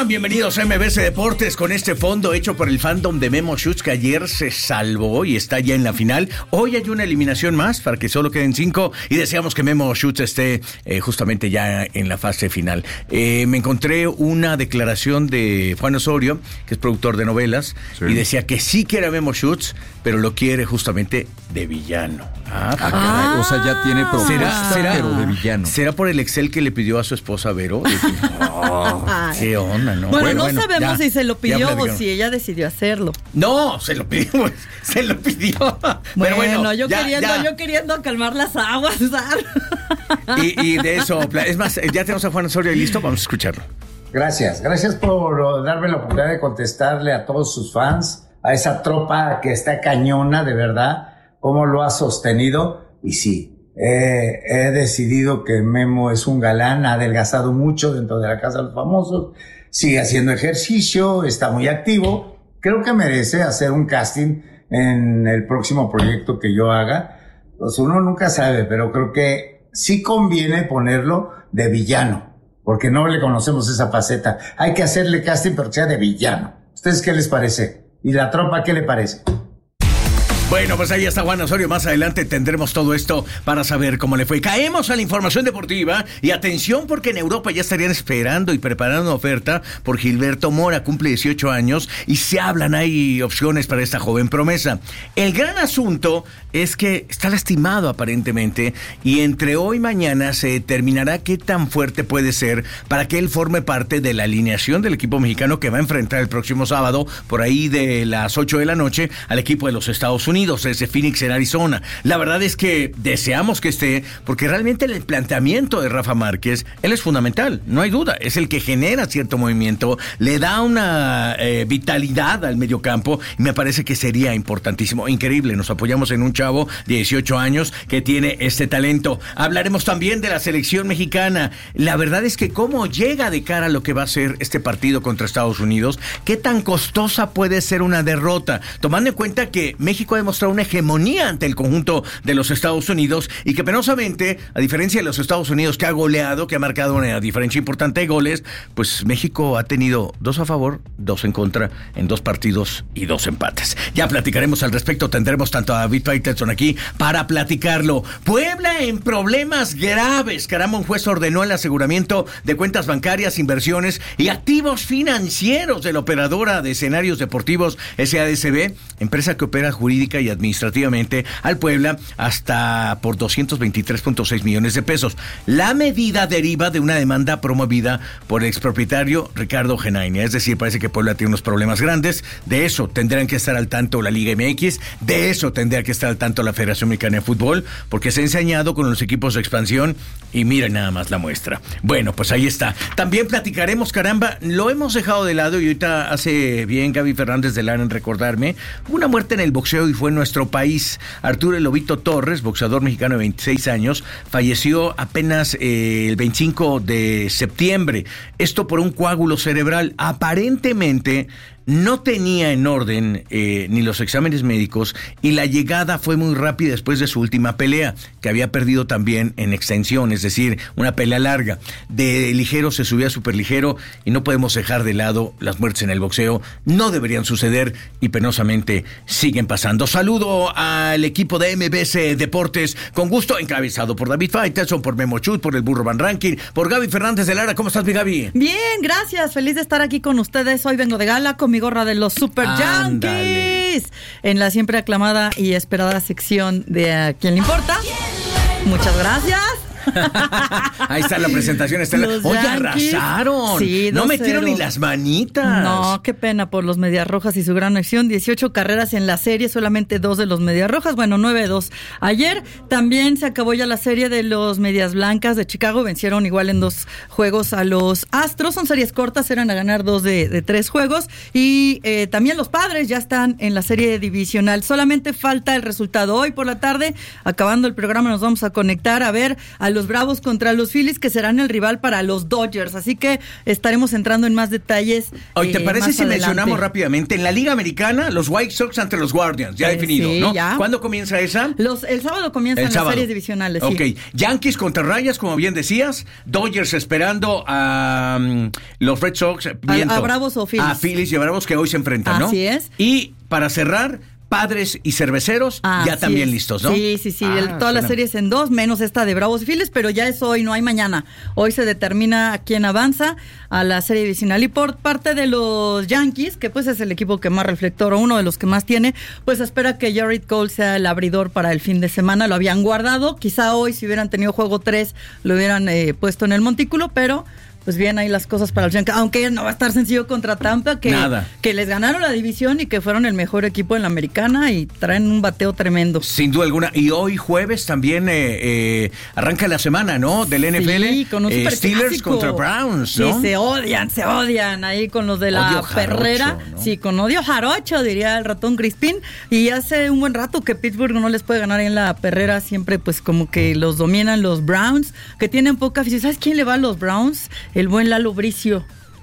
Bienvenidos a MBS Deportes con este fondo hecho por el fandom de Memo Schutz, que ayer se salvó y está ya en la final. Hoy hay una eliminación más para que solo queden 5 y deseamos que Memo Schutz esté justamente ya en la fase final. Me encontré una declaración de Juan Osorio, que es productor de novelas, sí, y decía que sí quiere a Memo Schutz, pero lo quiere justamente de villano. O sea, ya tiene propuesta, pero de villano. ¿Será por el Excel que le pidió a su esposa Vero? ¿Qué onda, no? Bueno, no sabemos si se lo pidió o si ella decidió hacerlo. No, se lo pidió. Pero bueno, yo queriendo calmar las aguas. y de eso, es más, ya tenemos a Juan Osorio listo, vamos a escucharlo. Gracias por darme la oportunidad de contestarle a todos sus fans, a esa tropa que está cañona, de verdad, cómo lo ha sostenido. Y sí, he decidido que Memo es un galán, ha adelgazado mucho dentro de la Casa de los Famosos, sigue haciendo ejercicio, está muy activo. Creo que merece hacer un casting en el próximo proyecto que yo haga. Pues uno nunca sabe, pero creo que sí conviene ponerlo de villano, porque no le conocemos esa faceta. Hay que hacerle casting, pero que sea de villano. ¿Ustedes qué les parece? ¿Y la tropa qué le parece? Bueno, pues ahí está Juan Osorio. Más adelante tendremos todo esto para saber cómo le fue. Caemos a la información deportiva y atención, porque en Europa ya estarían esperando y preparando una oferta por Gilberto Mora. Cumple 18 años y se hablan, hay opciones para esta joven promesa. El gran asunto es que está lastimado aparentemente y entre hoy y mañana se determinará qué tan fuerte puede ser para que él forme parte de la alineación del equipo mexicano que va a enfrentar el próximo sábado por ahí de las 8 de la noche al equipo de los Estados Unidos, desde Phoenix en Arizona. La verdad es que deseamos que esté, porque realmente el planteamiento de Rafa Márquez, él es fundamental, no hay duda, es el que genera cierto movimiento, le da una vitalidad al mediocampo y me parece que sería importantísimo, increíble. Nos apoyamos en un chavo de 18 años que tiene este talento. Hablaremos también de la selección mexicana. La verdad es que cómo llega de cara a lo que va a ser este partido contra Estados Unidos, qué tan costosa puede ser una derrota, tomando en cuenta que México ha demostrado una hegemonía ante el conjunto de los Estados Unidos y que penosamente, a diferencia de los Estados Unidos que ha goleado, que ha marcado una diferencia importante de goles, pues México ha tenido 2 a favor, 2 en contra en 2 partidos y 2 empates. Ya platicaremos al respecto, tendremos tanto a David Faitelson aquí para platicarlo. Puebla en problemas graves. Caramba, un juez ordenó el aseguramiento de cuentas bancarias, inversiones y activos financieros de la operadora de escenarios deportivos SADCB, empresa que opera jurídica y administrativamente al Puebla hasta por 223.6 millones de pesos. La medida deriva de una demanda promovida por el expropietario Ricardo Genaina. Es decir, parece que Puebla tiene unos problemas grandes. De eso tendrán que estar al tanto la Liga MX, de eso tendrá que estar al tanto la Federación Mexicana de Fútbol, porque se ha ensañado con los equipos de expansión y miren nada más la muestra. Bueno, pues ahí está. También platicaremos, caramba, lo hemos dejado de lado y ahorita hace bien Gaby Fernández de Lara en recordarme, una muerte en el boxeo y fue en nuestro país. Arturo El Lobito Torres, boxeador mexicano de 26 años, falleció apenas el 25 de septiembre. Esto por un coágulo cerebral. Aparentemente no tenía en orden ni los exámenes médicos y la llegada fue muy rápida después de su última pelea, que había perdido también en extensión, es decir, una pelea larga. De ligero se subía a superligero y no podemos dejar de lado las muertes en el boxeo. No deberían suceder y penosamente siguen pasando. Saludo al equipo de MBS Deportes, con gusto, encabezado por David Faitelson, por Memo Schutz, por el Burro Van Ranking, por Gaby Fernández de Lara. ¿Cómo estás, mi Gaby? Bien, gracias. Feliz de estar aquí con ustedes. Hoy vengo de gala con mi gorra de los Super Yankees en la siempre aclamada y esperada sección de ¿A quién le importa? Muchas gracias. Ahí está la presentación. Oye, arrasaron. Sí, no metieron ni las manitas. No, qué pena por los Medias Rojas y su gran acción. 18 carreras en la serie, solamente 2 de los Medias Rojas. Bueno, 9-2. Ayer también se acabó ya la serie de los Medias Blancas de Chicago. Vencieron igual en 2 juegos a los Astros. Son series cortas, eran a ganar 2 de 3 juegos. Y también los Padres ya están en la serie divisional. Solamente falta el resultado. Hoy por la tarde, acabando el programa, nos vamos a conectar a ver a los los Bravos contra los Phillies, que serán el rival para los Dodgers. Así que estaremos entrando en más detalles. Hoy, ¿te parece si adelante mencionamos rápidamente en la Liga Americana los White Sox ante los Guardians? Ya definido, sí, ¿no? Ya. ¿Cuándo comienza esa? El sábado comienzan las series divisionales. Ok, sí. Yankees contra Rayas, como bien decías. Dodgers esperando a los Red Sox. A Bravos o Phillies. A Phillies y a Bravos, que hoy se enfrentan, ¿no? Así es. Y para cerrar, Padres y Cerveceros ya también listos, ¿no? Sí. Todas las series en 2, menos esta de Bravos y Phillies, pero ya es hoy, no hay mañana. Hoy se determina quién avanza a la serie divisional. Y por parte de los Yankees, que pues es el equipo que más reflector, o uno de los que más tiene, pues espera que Gerrit Cole sea el abridor para el fin de semana. Lo habían guardado, quizá hoy, si hubieran tenido juego 3, lo hubieran puesto en el montículo, pero pues bien ahí las cosas para los Yankees, aunque no va a estar sencillo contra Tampa, que les ganaron la división y que fueron el mejor equipo en la americana y traen un bateo tremendo. Sin duda alguna. Y hoy jueves también arranca la semana, ¿no? Del NFL. Sí, con un super Steelers clásico contra Browns, ¿no? Sí, se odian ahí con los de la perrera. Jarocho, ¿no? Sí, con odio jarocho, diría el ratón Crispín. Y hace un buen rato que Pittsburgh no les puede ganar en la perrera, siempre pues como que los dominan los Browns, que tienen poca afición. ¿Sabes quién le va a los Browns? El buen Lalo Bricio.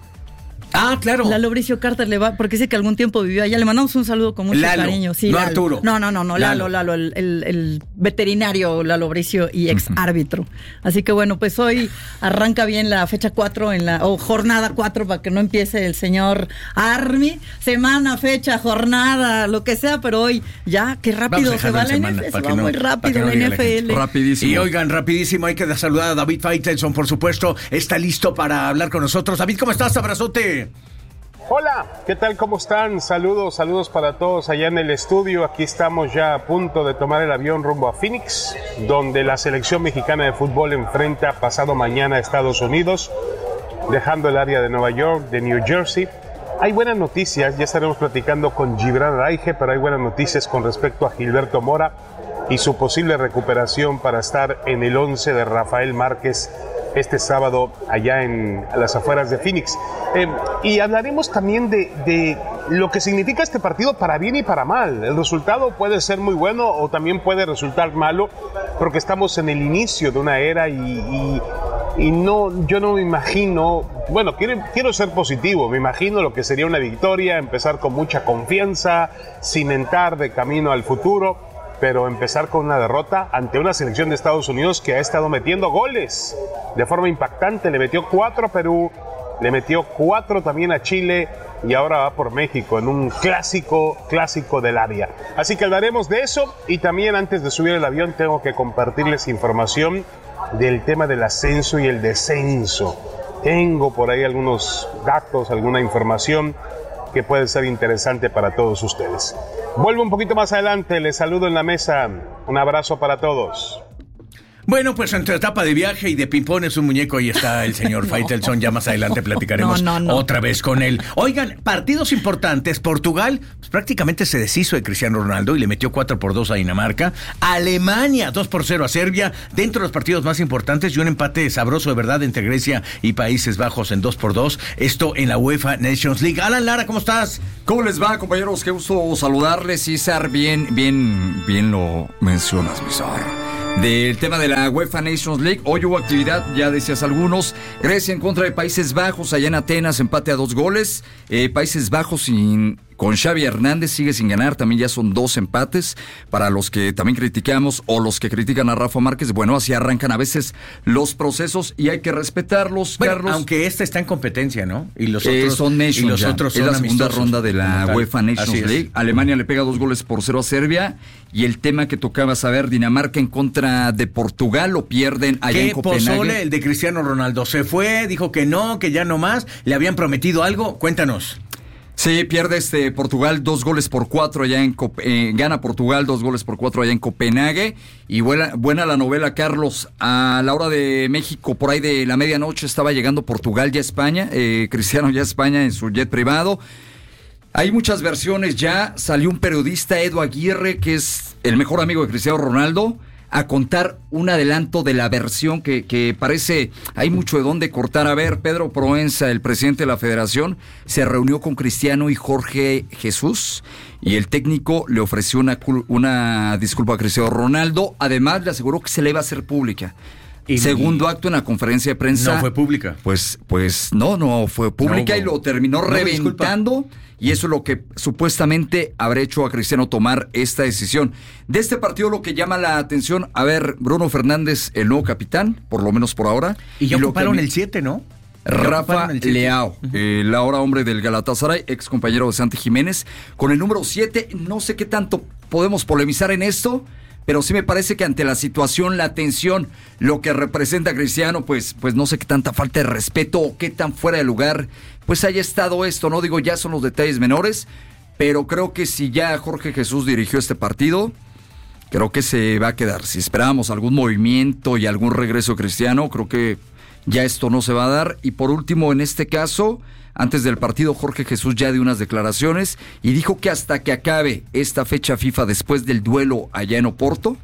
Ah, claro. Lalo Bricio Carter le va, porque dice que algún tiempo vivió allá. Le mandamos un saludo con mucho cariño. Sí, no Lalo. Arturo. No, Lalo, el veterinario Lalo Bricio y ex árbitro. Así que bueno, pues hoy arranca bien la fecha 4 o jornada 4 para que no empiece el señor Army. Semana, fecha, jornada, lo que sea, pero hoy ya, qué rápido se va la NFL. Se va muy rápido la NFL. Rapidísimo. Y oigan, rapidísimo, hay que saludar a David Faitelson, por supuesto. Está listo para hablar con nosotros. David, ¿cómo estás? Abrazote. Hola, ¿qué tal? ¿Cómo están? Saludos para todos allá en el estudio. Aquí estamos ya a punto de tomar el avión rumbo a Phoenix, donde la selección mexicana de fútbol enfrenta pasado mañana a Estados Unidos, dejando el área de Nueva York, de New Jersey. Hay buenas noticias, ya estaremos platicando con Gibran Araige, pero hay buenas noticias con respecto a Gilberto Mora y su posible recuperación para estar en el 11 de Rafael Márquez este sábado allá en las afueras de Phoenix. Y hablaremos también de lo que significa este partido para bien y para mal. El resultado puede ser muy bueno o también puede resultar malo, porque estamos en el inicio de una era y no, yo no me imagino, bueno, quiero ser positivo, me imagino lo que sería una victoria, empezar con mucha confianza, cimentar de camino al futuro, pero empezar con una derrota ante una selección de Estados Unidos que ha estado metiendo goles de forma impactante. Le metió 4 a Perú, le metió 4 también a Chile y ahora va por México en un clásico del área. Así que hablaremos de eso, y también antes de subir el avión tengo que compartirles información del tema del ascenso y el descenso. Tengo por ahí algunos datos, alguna información que puede ser interesante para todos ustedes. Vuelvo un poquito más adelante, les saludo en la mesa. Un abrazo para todos. Bueno, pues entre etapa de viaje y de ping-pong es un muñeco, y está el señor Faitelson. Ya más adelante platicaremos otra vez con él. Oigan, partidos importantes. Portugal pues, prácticamente se deshizo de Cristiano Ronaldo y le metió 4-2 a Dinamarca. Alemania 2-0 a Serbia. Dentro de los partidos más importantes, y un empate sabroso de verdad entre Grecia y Países Bajos en 2-2. Esto en la UEFA Nations League. Alan Lara, ¿cómo estás? ¿Cómo les va, compañeros? Qué gusto saludarles. César, bien lo mencionas, César. Del tema de la UEFA Nations League, hoy hubo actividad, ya decías algunos. Grecia en contra de Países Bajos, allá en Atenas, empate a 2 goles. Países Bajos con Xavi Hernández sigue sin ganar, también ya son 2 empates. Para los que también criticamos o los que critican a Rafa Márquez, bueno, así arrancan a veces los procesos y hay que respetarlos, bueno, Carlos. Aunque está en competencia, ¿no? Y los otros son Nations, y los otros son es la segunda amistosos, ronda de la UEFA Nations League. Alemania le pega 2-0 a Serbia. Y el tema que tocaba saber, Dinamarca en contra de Portugal, lo pierden allá en Copenhague. ¿Qué pozole el de Cristiano Ronaldo? Se fue, dijo que no, que ya no más. ¿Le habían prometido algo? Cuéntanos. Sí, pierde Portugal 2-4 allá gana Portugal 2-4 allá en Copenhague. Y buena la novela, Carlos. A la hora de México, por ahí de la medianoche, estaba llegando Portugal ya a España, Cristiano ya a España en su jet privado. Hay muchas versiones ya. Salió un periodista, Edu Aguirre, que es el mejor amigo de Cristiano Ronaldo, a contar un adelanto de la versión que parece hay mucho de dónde cortar. A ver, Pedro Proenza, el presidente de la federación, se reunió con Cristiano y Jorge Jesús, y el técnico le ofreció una disculpa a Cristiano Ronaldo. Además, le aseguró que se le iba a hacer pública. Segundo acto en la conferencia de prensa. No fue pública. Pues no fue pública y lo terminó reventando. Disculpa. Y eso es lo que supuestamente habrá hecho a Cristiano tomar esta decisión. De este partido lo que llama la atención, a ver, Bruno Fernández, el nuevo capitán, por lo menos por ahora. Y ya ocuparon el 7, ¿no? Rafa Leao, el ahora hombre del Galatasaray, ex compañero de Santi Jiménez, con el número 7. No sé qué tanto podemos polemizar en esto, pero sí me parece que ante la situación, la tensión, lo que representa Cristiano, pues no sé qué tanta falta de respeto o qué tan fuera de lugar pues haya estado esto, ¿no? Digo, ya son los detalles menores, pero creo que si ya Jorge Jesús dirigió este partido, creo que se va a quedar. Si esperábamos algún movimiento y algún regreso Cristiano, creo que ya esto no se va a dar. Y por último, en este caso, antes del partido, Jorge Jesús ya dio unas declaraciones y dijo que hasta que acabe esta fecha FIFA después del duelo allá en Oporto,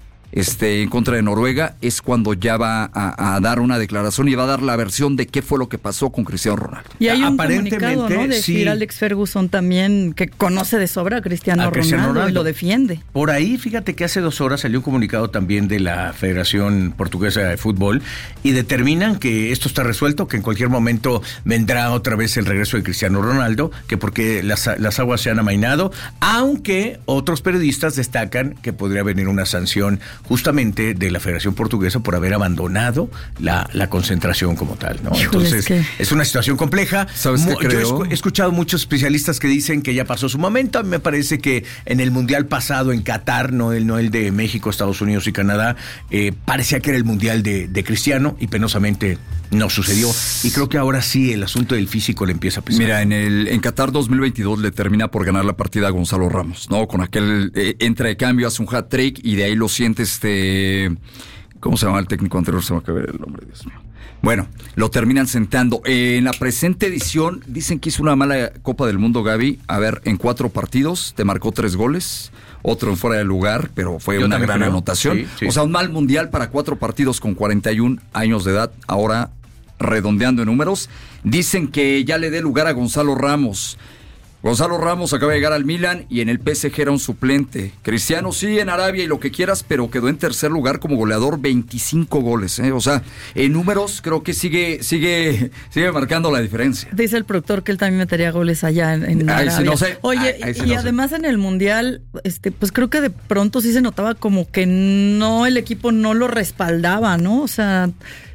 en contra de Noruega, es cuando ya va a dar una declaración y va a dar la versión de qué fue lo que pasó con Cristiano Ronaldo. Y hay un comunicado, ¿no? De Sir Alex Ferguson también, que conoce de sobra a Cristiano Ronaldo y lo defiende. Por ahí, fíjate que hace 2 horas salió un comunicado también de la Federación Portuguesa de Fútbol y determinan que esto está resuelto, que en cualquier momento vendrá otra vez el regreso de Cristiano Ronaldo, que porque las aguas se han amainado, aunque otros periodistas destacan que podría venir una sanción justamente de la Federación Portuguesa por haber abandonado la concentración como tal, ¿no? Entonces, es una situación compleja. ¿Sabes qué creo? Yo he escuchado muchos especialistas que dicen que ya pasó su momento. A mí me parece que en el Mundial pasado en Qatar, no el de México, Estados Unidos y Canadá, parecía que era el Mundial de Cristiano y penosamente no sucedió. Y creo que ahora sí el asunto del físico le empieza a pesar. Mira, en Qatar 2022 le termina por ganar la partida a Gonzalo Ramos, ¿no? Con aquel entra de cambio, hace un hat-trick y de ahí lo sientes. ¿Cómo se llama el técnico anterior? Se me acaba de ver el nombre, Dios mío. Bueno, lo terminan sentando. En la presente edición dicen que hizo una mala Copa del Mundo, Gaby. A ver, en 4 partidos te marcó 3 goles, otro en fuera de lugar, pero fue una gran anotación. Sí. O sea, un mal mundial para 4 partidos con 41 años de edad. Ahora, redondeando en números, dicen que ya le dé lugar a Gonzalo Ramos. Gonzalo Ramos acaba de llegar al Milan y en el PSG era un suplente. Cristiano sí en Arabia y lo que quieras, pero quedó en tercer lugar como goleador, 25 goles. O sea, en números creo que sigue marcando la diferencia. Dice el productor que él también metería goles allá en Arabia. Sí, no sé. Oye, y además en el Mundial, pues creo que de pronto sí se notaba como que el equipo no lo respaldaba, ¿no? O sea,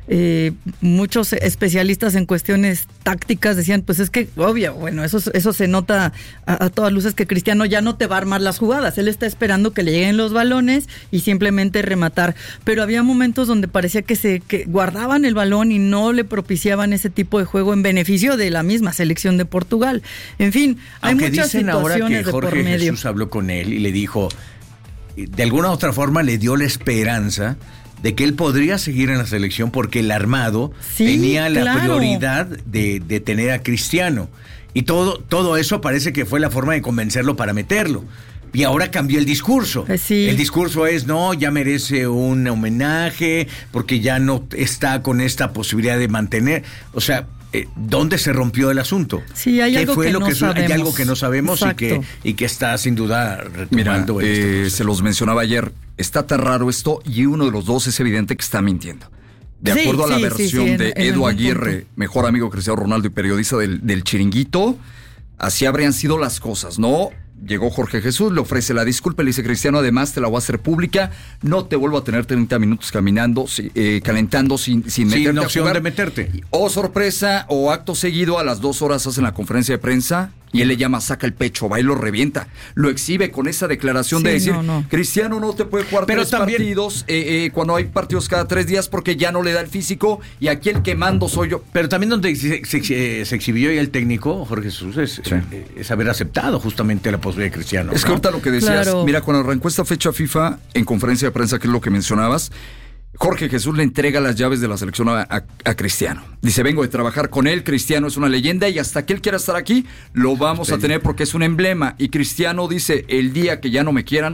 muchos especialistas en cuestiones tácticas decían, pues es que, obvio, bueno, eso se nota a todas luces que Cristiano ya no te va a armar las jugadas, él está esperando que le lleguen los balones y simplemente rematar, pero había momentos donde parecía que guardaban el balón y no le propiciaban ese tipo de juego en beneficio de la misma selección de Portugal. En fin, hay muchas situaciones ahora que Jorge Jesús habló con él y le dijo, de alguna u otra forma le dio la esperanza de que él podría seguir en la selección porque el armado tenía la prioridad de tener a Cristiano. Y todo eso parece que fue la forma de convencerlo para meterlo. Y ahora cambió el discurso. El discurso es, no, ya merece un homenaje porque ya no está con esta posibilidad de mantener. O sea, ¿dónde se rompió el asunto? Sí, hay algo que no sabemos. Hay algo que no sabemos y que está sin duda retomando. Se los mencionaba ayer. Está tan raro esto y uno de los dos es evidente que está mintiendo. De acuerdo a la versión de Edu Aguirre, mejor amigo de Cristiano Ronaldo y periodista del Chiringuito, así habrían sido las cosas, ¿no? Llegó Jorge Jesús, le ofrece la disculpa, le dice, Cristiano, además te la voy a hacer pública, no te vuelvo a tener 30 minutos calentando sin meterte opción a jugar. De meterte. O sorpresa, o acto seguido, a las 2 horas hacen la conferencia de prensa y él le llama, saca el pecho, va y lo revienta. Lo exhibe con esa declaración de decir, Cristiano no te puede jugar 3 partidos cuando hay partidos cada 3 días porque ya no le da el físico y aquí el que mando soy yo. Pero también donde se exhibió y el técnico, Jorge Jesús, es haber aceptado justamente la posibilidad de Cristiano. Es que ahorita lo que decías, mira, cuando arrancó esta fecha FIFA en conferencia de prensa, que es lo que mencionabas, Jorge Jesús le entrega las llaves de la selección a Cristiano. Dice, vengo de trabajar con él, Cristiano es una leyenda y hasta que él quiera estar aquí, lo vamos a tener porque es un emblema. Y Cristiano dice, el día que ya no me quieran,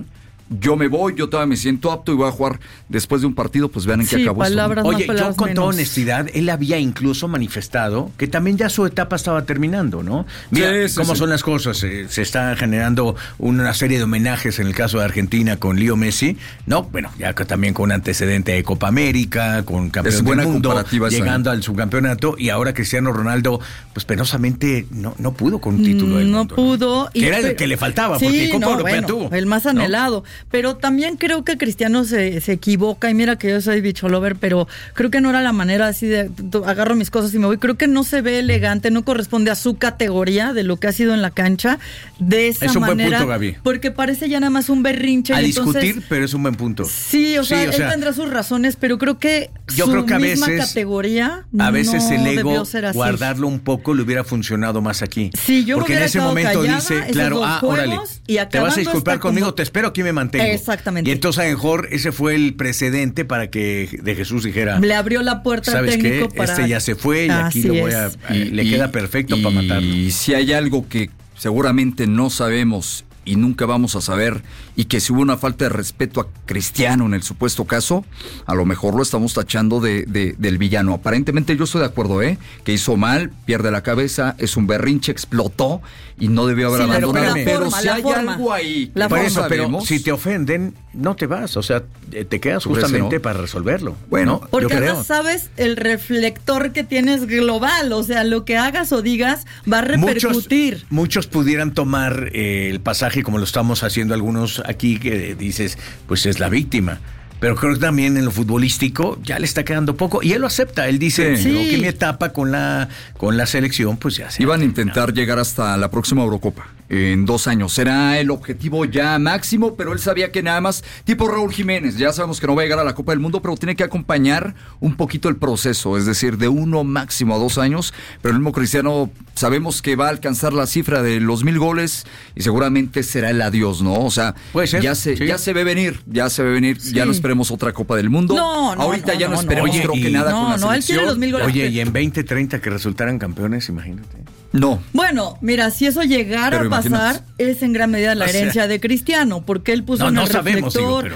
yo me voy, yo todavía me siento apto y voy a jugar después de un partido, pues vean en qué acabó esto, ¿no? Oye, yo con toda honestidad, él había incluso manifestado que también ya su etapa estaba terminando, ¿no? Mira cómo son las cosas, se está generando una serie de homenajes en el caso de Argentina con Leo Messi, ¿no? Bueno, ya también con un antecedente de Copa América, con campeón del mundo, llegando al subcampeonato, y ahora Cristiano Ronaldo, pues penosamente no pudo con un título del mundo. No pudo. Que era el que le faltaba, porque Copa Europea tuvo. El más anhelado. Pero también creo que Cristiano se equivoca, y mira que yo soy bicholover, pero creo que no era la manera así de agarro mis cosas y me voy. Creo que no se ve elegante, no corresponde a su categoría de lo que ha sido en la cancha de esa manera. Es un buen punto, Gaby. Porque parece ya nada más un berrinche. A discutir, pero es un buen punto. Sí, o sea, él tendrá sus razones, pero creo que a misma categoría a veces no el ego, ser así. Guardarlo un poco le hubiera funcionado más aquí. Sí, yo porque en ese momento dice, claro, órale, te vas a disculpar conmigo, te espero aquí me mantengo. Exactamente. Y entonces a lo mejor ese fue el precedente para que de Jesús dijera, le abrió la puerta al técnico para... Este ya se fue y aquí lo voy a... le queda perfecto para matarlo. Y si hay algo que seguramente no sabemos y nunca vamos a saber, y que si hubo una falta de respeto a Cristiano en el supuesto caso, a lo mejor lo estamos tachando del villano. Aparentemente yo estoy de acuerdo, que hizo mal, pierde la cabeza, es un berrinche, explotó y no debió haber abandonado. Pero si hay algo ahí, por eso, pero si te ofenden, no te vas, o sea, te quedas justamente para resolverlo. Bueno, ¿no? Porque además sabes el reflector que tienes global, o sea, lo que hagas o digas va a repercutir. Muchos pudieran tomar el pasaje como lo estamos haciendo algunos aquí, que dices, pues es la víctima. Pero creo que también en lo futbolístico ya le está quedando poco, y él lo acepta. Él dice, que mi etapa con la selección, pues ya se iban a intentar llegar hasta la próxima Eurocopa en 2 años. Será el objetivo ya máximo, pero él sabía que nada más, tipo Raúl Jiménez, ya sabemos que no va a llegar a la Copa del Mundo, pero tiene que acompañar un poquito el proceso, es decir, de 1 máximo a 2 años. Pero el mismo Cristiano sabemos que va a alcanzar la cifra de los 1000 goles y seguramente será el adiós, ¿no? O sea, ya se ve venir, ya no esperemos otra Copa del Mundo. Ahorita ya no esperemos, creo que nada con la selección. Él quiere los 1000 goles. Oye, y en 2030 que resultaran campeones, imagínate. No. Bueno, mira, si eso llegara a pasar, es en gran medida la herencia de Cristiano, porque él puso en el reflector.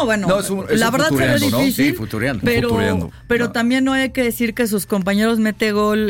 La verdad será difícil, sí, futureando. Pero también no hay que decir que sus compañeros mete gol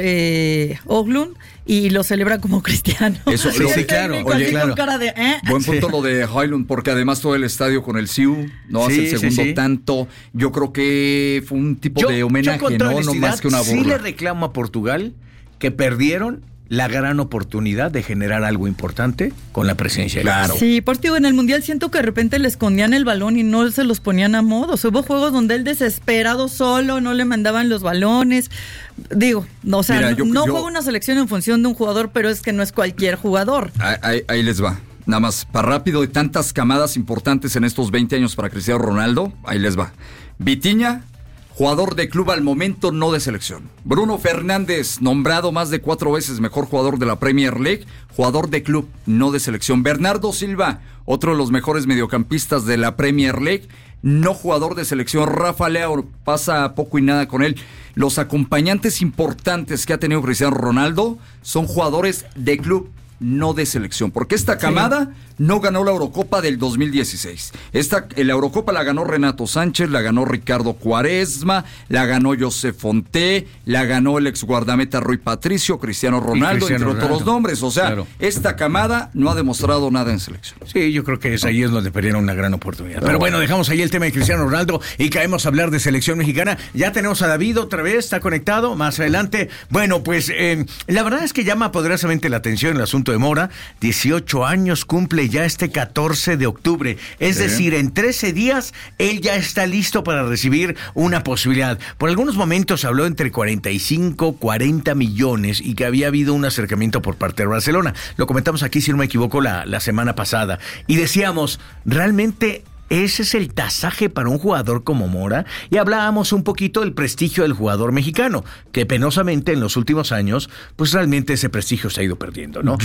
Oglund y lo celebra como Cristiano. Eso, sí, claro. Oye, claro. Cara de, Buen punto lo de Højlund, porque además todo el estadio con el Siu, no hace el segundo tanto. Yo creo que fue un tipo de homenaje, no más que una burla. Sí le reclamo a Portugal que perdieron la gran oportunidad de generar algo importante con la presencia de claro. Sí, por tío, en el Mundial siento que de repente le escondían el balón y no se los ponían a modo. Hubo juegos donde él desesperado solo, no le mandaban los balones. Digo, no juega una selección en función de un jugador, pero es que no es cualquier jugador. Ahí les va. Nada más, para rápido, de tantas camadas importantes en estos 20 años para Cristiano Ronaldo, ahí les va. Vitinha, jugador de club al momento, no de selección. Bruno Fernández, nombrado más de 4 veces mejor jugador de la Premier League, jugador de club, no de selección. Bernardo Silva, otro de los mejores mediocampistas de la Premier League, no jugador de selección. Rafa Leao, pasa poco y nada con él. Los acompañantes importantes que ha tenido Cristiano Ronaldo son jugadores de club, no de selección, porque esta camada no ganó la Eurocopa del 2016. La Eurocopa la ganó Renato Sánchez, la ganó Ricardo Quaresma, la ganó José Fonté, la ganó el ex guardameta Rui Patricio, Cristiano Ronaldo, entre otros los nombres. O sea, esta camada no ha demostrado nada en selección. Sí, yo creo que ahí es donde perdieron una gran oportunidad. Pero bueno, dejamos ahí el tema de Cristiano Ronaldo y caemos a hablar de selección mexicana. Ya tenemos a David otra vez, está conectado más adelante. Bueno, pues la verdad es que llama poderosamente la atención el asunto de Mora. 18 años cumple ya este 14 de octubre. Es decir, en 13 días él ya está listo para recibir una posibilidad. Por algunos momentos habló entre 45, 40 millones y que había habido un acercamiento por parte de Barcelona. Lo comentamos aquí, si no me equivoco, la semana pasada. Y decíamos, realmente ese es el tasaje para un jugador como Mora, y hablábamos un poquito del prestigio del jugador mexicano, que penosamente en los últimos años, pues realmente ese prestigio se ha ido perdiendo, ¿no?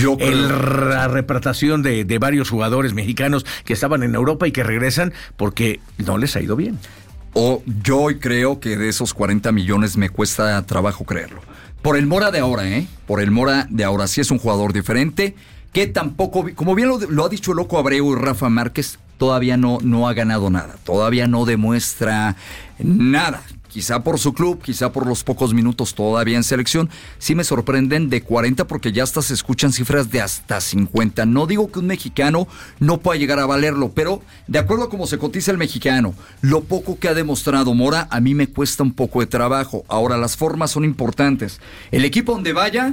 La repatriación de varios jugadores mexicanos que estaban en Europa y que regresan porque no les ha ido bien. Yo hoy creo que de esos 40 millones me cuesta trabajo creerlo. Por el Mora de ahora, Por el Mora de ahora, sí es un jugador diferente, que tampoco, como bien lo ha dicho el Loco Abreu y Rafa Márquez, todavía no ha ganado nada, todavía no demuestra nada. Quizá por su club, quizá por los pocos minutos todavía en selección. Sí me sorprenden de 40 porque ya hasta se escuchan cifras de hasta 50. No digo que un mexicano no pueda llegar a valerlo, pero de acuerdo a cómo se cotiza el mexicano, lo poco que ha demostrado Mora, a mí me cuesta un poco de trabajo. Ahora, las formas son importantes. El equipo donde vaya,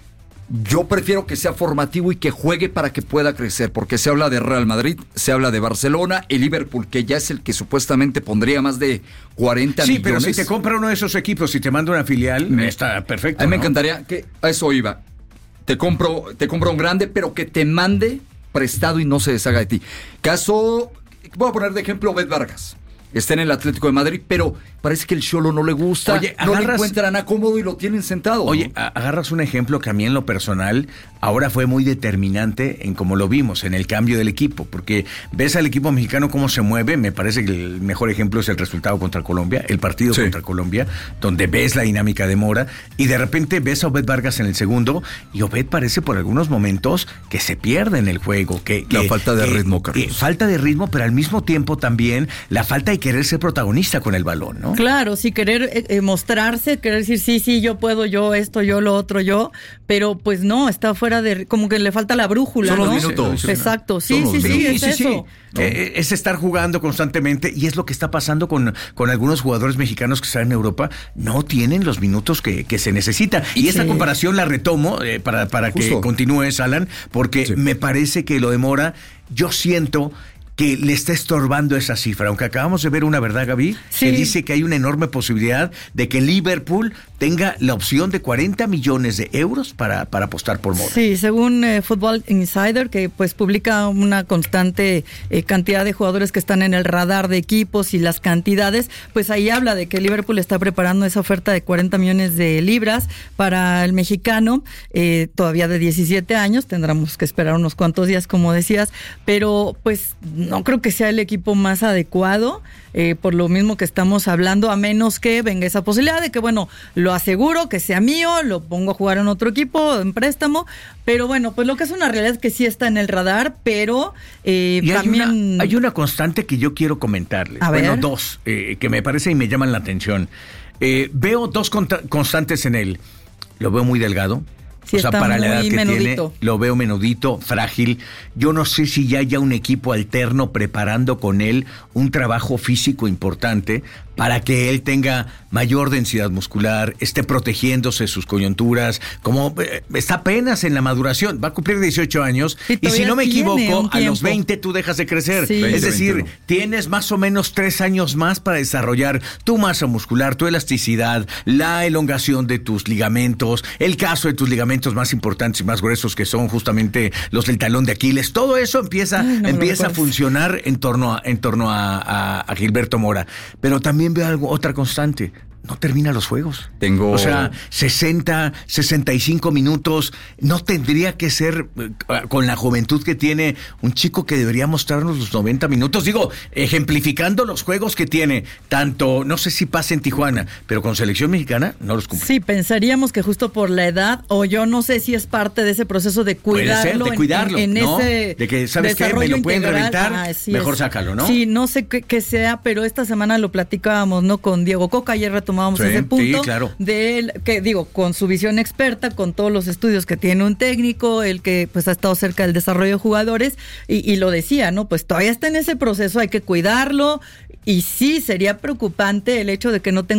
yo prefiero que sea formativo y que juegue para que pueda crecer, porque se habla de Real Madrid, se habla de Barcelona, el Liverpool, que ya es el que supuestamente pondría más de 40 millones. Sí, pero si te compra uno de esos equipos y te manda una filial, está perfecto. A mí me encantaría que a eso iba. Te compro un grande, pero que te mande prestado y no se deshaga de ti. Caso, voy a poner de ejemplo Obed Vargas. Está en el Atlético de Madrid, pero parece que el Xolo no le gusta. Oye, no le encuentran a cómodo y lo tienen sentado. Oye, ¿no? Agarras un ejemplo que a mí en lo personal ahora fue muy determinante en cómo lo vimos, en el cambio del equipo, porque ves al equipo mexicano cómo se mueve. Me parece que el mejor ejemplo es el resultado contra Colombia, el partido contra Colombia, donde ves la dinámica de Mora y de repente ves a Obed Vargas en el segundo y Obed parece por algunos momentos que se pierde en el juego. La falta de ritmo, Carlos. Falta de ritmo, pero al mismo tiempo también la falta de querer ser protagonista con el balón, ¿no? Claro, sí, querer mostrarse, querer decir, sí, yo puedo, yo esto, yo lo otro, yo, pero pues no, está fuera de, como que le falta la brújula, son ¿no? Los minutos. Exacto, sí, es eso. Sí. Es estar jugando constantemente y es lo que está pasando con algunos jugadores mexicanos que están en Europa, no tienen los minutos que se necesita. Y esa comparación la retomo para que continúes, Alan, porque me parece que lo de Mora, yo siento que le está estorbando esa cifra, aunque acabamos de ver una verdad, Gaby, que dice que hay una enorme posibilidad de que Liverpool tenga la opción de 40 millones de euros para apostar por Mora. Sí, según Football Insider, que pues publica una constante cantidad de jugadores que están en el radar de equipos y las cantidades, pues ahí habla de que Liverpool está preparando esa oferta de 40 millones de libras para el mexicano, todavía de 17 años, tendremos que esperar unos cuantos días, como decías, pero pues no creo que sea el equipo más adecuado, por lo mismo que estamos hablando, a menos que venga esa posibilidad de que, bueno, lo aseguro, que sea mío, lo pongo a jugar en otro equipo, en préstamo, pero bueno, pues lo que es una realidad es que sí está en el radar, pero también... Hay una constante que yo quiero comentarles, dos, que me parece y me llaman la atención. Veo dos constantes en él, lo veo muy delgado. Sí, para la edad que menudito. tiene, lo veo menudito, frágil. Yo no sé si ya haya un equipo alterno preparando con él un trabajo físico importante para que él tenga mayor densidad muscular, esté protegiéndose sus coyunturas, como está apenas en la maduración, va a cumplir 18 años, y si no me equivoco, a los 20 tú dejas de crecer. Sí. Es decir, 21. tienes más o menos 3 años más para desarrollar tu masa muscular, tu elasticidad, la elongación de tus ligamentos, el caso de tus ligamentos más importantes y más gruesos, que son justamente los del talón de Aquiles. Todo eso empieza a funcionar en torno a Gilberto Mora. Pero también veo otra constante. No termina los juegos. O sea, 60, 65 minutos. No tendría que ser con la juventud que tiene un chico que debería mostrarnos los 90 minutos. Digo, ejemplificando los juegos que tiene, tanto, no sé si pasa en Tijuana, pero con selección mexicana no los cumple. Sí, pensaríamos que justo por la edad, o yo no sé si es parte de ese proceso de cuidarlo. Puede ser, de cuidarlo, ¿no? Ese de que, ¿sabes qué? Me lo pueden reventar, mejor sácalo, ¿no? Sí, no sé qué sea, pero esta semana lo platicábamos, ¿no? Con Diego Coca, ayer tomábamos ese punto, sí, claro. De él, que digo, con su visión experta, con todos los estudios que tiene un técnico, el que pues ha estado cerca del desarrollo de jugadores, y lo decía, ¿no? Pues todavía está en ese proceso, hay que cuidarlo, y sí, sería preocupante el hecho de que no tenga